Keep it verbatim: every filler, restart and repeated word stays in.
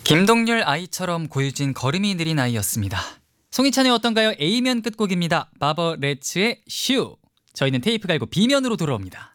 김동률 아이처럼 고유진 걸음이 느린 아이였습니다. 송희찬의 어떤가요? A면 끝곡입니다. 바버레츠의 슈. 저희는 테이프 갈고 B면으로 돌아옵니다.